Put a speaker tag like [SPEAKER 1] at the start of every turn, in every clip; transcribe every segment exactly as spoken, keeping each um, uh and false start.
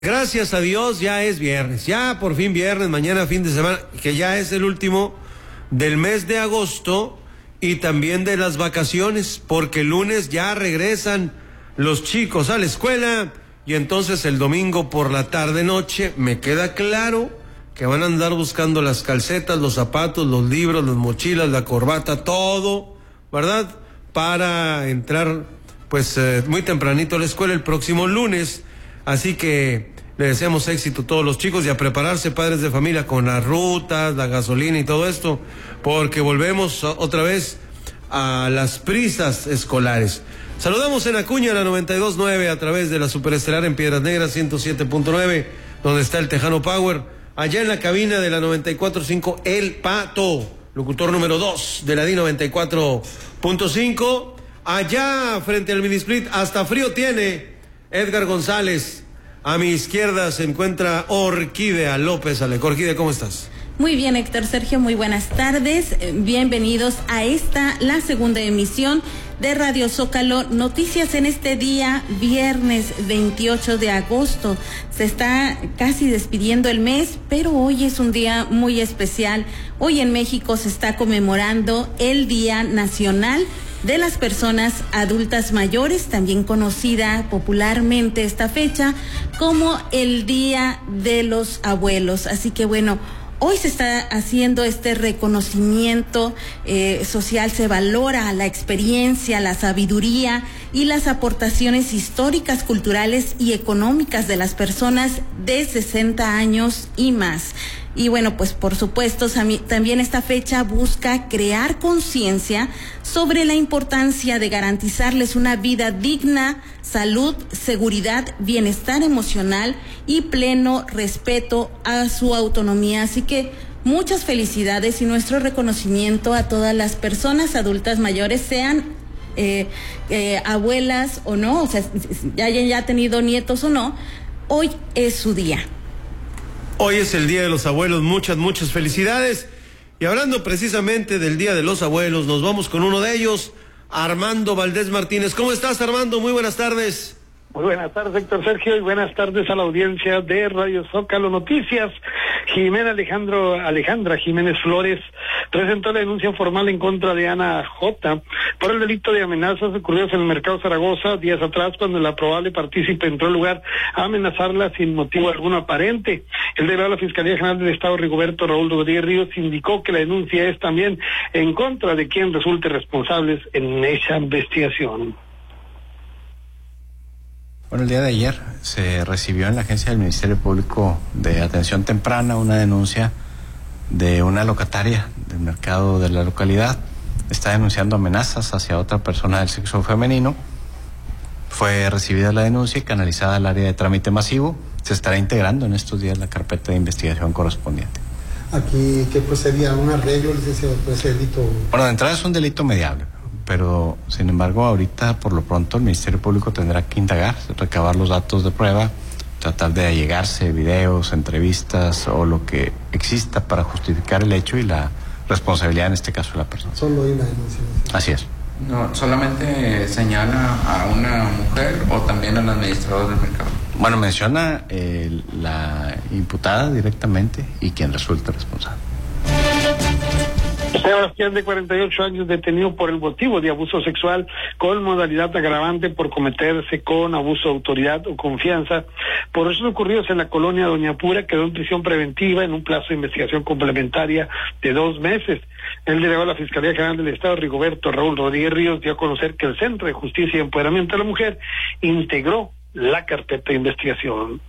[SPEAKER 1] Gracias a Dios ya es viernes, ya por fin viernes, mañana fin de semana, que ya es el último del mes de agosto y también de las vacaciones, porque el lunes ya regresan los chicos a la escuela y entonces el domingo por la tarde noche me queda claro que van a andar buscando las calcetas, los zapatos, los libros, las mochilas, la corbata, todo, ¿verdad? Para entrar pues eh, muy tempranito a la escuela el próximo lunes. Así que le deseamos éxito a todos los chicos y a prepararse, padres de familia, con las rutas, la gasolina y todo esto, porque volvemos otra vez a las prisas escolares. Saludamos en Acuña, la noventa y dos punto nueve, a través de la Superestelar en Piedras Negras ciento siete punto nueve, donde está el Tejano Power. Allá en la cabina de la noventa y cuatro punto cinco, El Pato, locutor número dos de la D I noventa y cuatro punto cinco. Allá frente al Minisplit, hasta frío tiene Edgar González. A mi izquierda se encuentra Orquídea López Aleco. Orquídea, ¿cómo estás?
[SPEAKER 2] Muy bien, Héctor Sergio, muy buenas tardes. Bienvenidos a esta, la segunda emisión de Radio Zócalo Noticias en este día, viernes veintiocho de agosto. Se está casi despidiendo el mes, pero hoy es un día muy especial. Hoy en México se está conmemorando el Día Nacional de las Personas Adultas Mayores, también conocida popularmente esta fecha como el Día de los Abuelos. Así que bueno, hoy se está haciendo este reconocimiento eh, social, se valora la experiencia, la sabiduría y las aportaciones históricas, culturales y económicas de las personas de sesenta años y más. Y bueno, pues por supuesto también esta fecha busca crear conciencia sobre la importancia de garantizarles una vida digna, salud, seguridad, bienestar emocional y pleno respeto a su autonomía. Así que muchas felicidades y nuestro reconocimiento a todas las personas adultas mayores, sean eh, eh, abuelas o no, o sea, ya hayan ya tenido nietos o no. Hoy es su día.
[SPEAKER 1] Hoy es el Día de los Abuelos, muchas, muchas felicidades. Y hablando precisamente del Día de los Abuelos, nos vamos con uno de ellos, Armando Valdés Martínez. ¿Cómo estás, Armando? Muy buenas tardes.
[SPEAKER 3] Muy buenas tardes, Héctor Sergio, y buenas tardes a la audiencia de Radio Zócalo Noticias. Jimena Alejandro, Alejandra Jiménez Flores presentó la denuncia formal en contra de Ana J. por el delito de amenazas ocurridos en el Mercado Zaragoza días atrás, cuando la probable partícipe entró al lugar a amenazarla sin motivo alguno aparente. El delegado de la Fiscalía General del Estado, Rigoberto Raúl Rodríguez Ríos, indicó que la denuncia es también en contra de quien resulte responsables en esa investigación.
[SPEAKER 4] Bueno, el día de ayer se recibió en la agencia del Ministerio Público de Atención Temprana una denuncia de una locataria del mercado de la localidad. Está denunciando amenazas hacia otra persona del sexo femenino. Fue recibida la denuncia y canalizada al área de trámite masivo. Se estará integrando en estos días la carpeta de investigación correspondiente.
[SPEAKER 5] Aquí, ¿qué procedía? ¿Un arreglo, licenciado, por ese delito?
[SPEAKER 4] Bueno, de entrada es un delito mediable, pero sin embargo ahorita por lo pronto el Ministerio Público tendrá que indagar, recabar los datos de prueba, tratar de allegarse videos, entrevistas o lo que exista para justificar el hecho y la responsabilidad en este caso de la persona.
[SPEAKER 5] Solo hay una denuncia.
[SPEAKER 4] Así es.
[SPEAKER 6] No, solamente señala a una mujer o también al administrador del mercado.
[SPEAKER 4] Bueno, menciona eh, la imputada directamente y quien resulta responsable.
[SPEAKER 3] Sebastián, de cuarenta y ocho años, detenido por el motivo de abuso sexual con modalidad agravante por cometerse con abuso de autoridad o confianza por hechos ocurridos en la colonia Doña Pura, quedó en prisión preventiva en un plazo de investigación complementaria de dos meses. El delegado de la Fiscalía General del Estado, Rigoberto Raúl Rodríguez Ríos, dio a conocer que el Centro de Justicia y Empoderamiento de la Mujer integró la carpeta de investigación.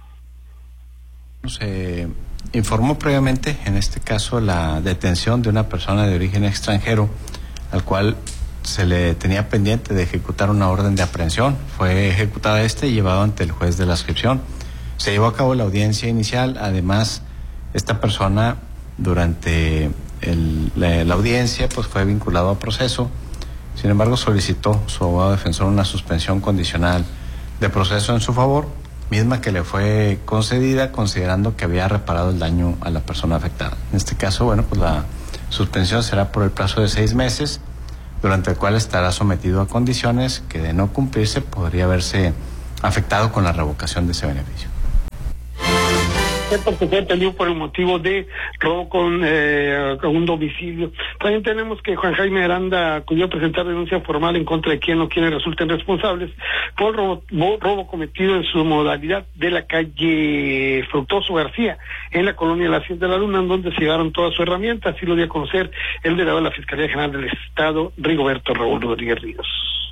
[SPEAKER 4] Se informó previamente, en este caso, la detención de una persona de origen extranjero, al cual se le tenía pendiente de ejecutar una orden de aprehensión. Fue ejecutada este y llevado ante el juez de la adscripción. Se llevó a cabo la audiencia inicial. Además, esta persona, durante el, la, la audiencia, pues fue vinculado a proceso. Sin embargo, solicitó su abogado defensor una suspensión condicional de proceso en su favor, misma que le fue concedida considerando que había reparado el daño a la persona afectada. En este caso, bueno, pues la suspensión será por el plazo de seis meses, durante el cual estará sometido a condiciones que, de no cumplirse, podría verse afectado con la revocación de ese beneficio.
[SPEAKER 3] porque fue detenido por el motivo de robo con, eh, con un domicilio. También tenemos que Juan Jaime Aranda acudió a presentar denuncia formal en contra de quien o quienes resulten responsables por robo, robo cometido en su modalidad de la calle Fructuoso García, en la colonia de la Hacienda de la Luna, en donde se llevaron todas sus herramientas. Así lo dio a conocer el delegado de la Fiscalía General del Estado, Rigoberto Raúl Rodríguez Ríos.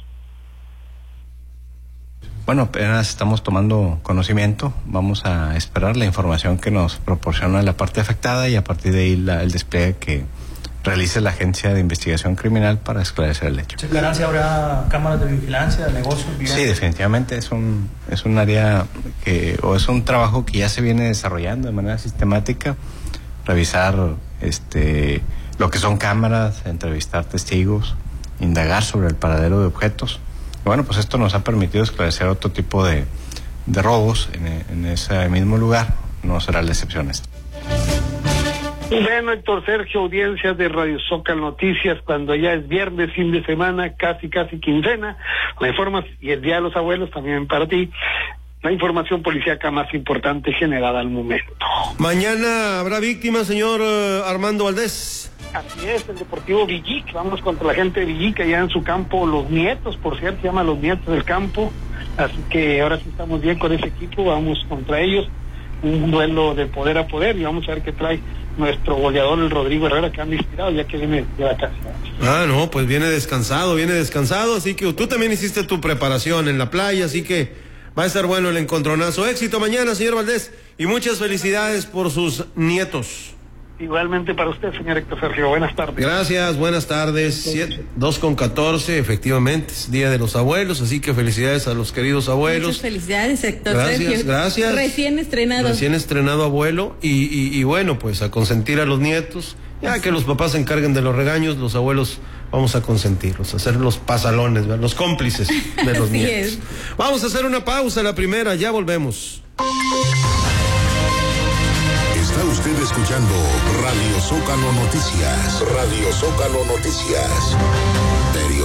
[SPEAKER 4] Bueno, apenas estamos tomando conocimiento, vamos a esperar la información que nos proporciona la parte afectada y a partir de ahí la, el despliegue que realice la Agencia de Investigación Criminal para esclarecer el hecho.
[SPEAKER 7] ¿Se aclaran si habrá cámaras de vigilancia, de negocios?
[SPEAKER 4] Sí, definitivamente es un, es un área que, o es un trabajo que ya se viene desarrollando de manera sistemática, revisar este, lo que son cámaras, entrevistar testigos, indagar sobre el paradero de objetos. Bueno, pues esto nos ha permitido esclarecer otro tipo de, de robos en, en ese mismo lugar. No será la excepción esta.
[SPEAKER 3] Bueno, Héctor Sergio, audiencias de Radio Zócalo Noticias, cuando ya es viernes, fin de semana, casi, casi quincena, la información, y el Día de los Abuelos también para ti, la información policíaca más importante generada al momento.
[SPEAKER 1] Mañana habrá víctimas, señor uh, Armando Valdés.
[SPEAKER 3] Así es, el Deportivo Villic, vamos contra la gente de Villic, allá en su campo, Los Nietos, por cierto, se llama Los Nietos del Campo, así que ahora sí estamos bien con ese equipo, vamos contra ellos, un duelo de poder a poder, y vamos a ver qué trae nuestro goleador, el Rodrigo Herrera, que anda inspirado, ya que viene de vacaciones.
[SPEAKER 1] Ah, no, pues viene descansado, viene descansado, así que tú también hiciste tu preparación en la playa, así que va a estar bueno el encontronazo. Éxito mañana, señor Valdés, y muchas felicidades por sus nietos.
[SPEAKER 3] Igualmente para usted, señor Héctor Sergio. Buenas tardes.
[SPEAKER 1] Gracias, buenas tardes. dos con catorce, efectivamente, es Día de los Abuelos, así que felicidades a los queridos abuelos.
[SPEAKER 2] Muchas felicidades, Héctor
[SPEAKER 1] gracias,
[SPEAKER 2] Sergio.
[SPEAKER 1] Gracias,
[SPEAKER 2] Recién estrenado.
[SPEAKER 1] Recién estrenado abuelo, y, y, y bueno, pues a consentir a los nietos. Ya así que los papás se encarguen de los regaños, los abuelos vamos a consentirlos, a ser los pasalones, ¿verdad? Los cómplices de los
[SPEAKER 2] así
[SPEAKER 1] nietos.
[SPEAKER 2] Es.
[SPEAKER 1] Vamos a hacer una pausa, la primera, ya volvemos.
[SPEAKER 8] Está usted escuchando Radio Zócalo Noticias. Radio Zócalo Noticias.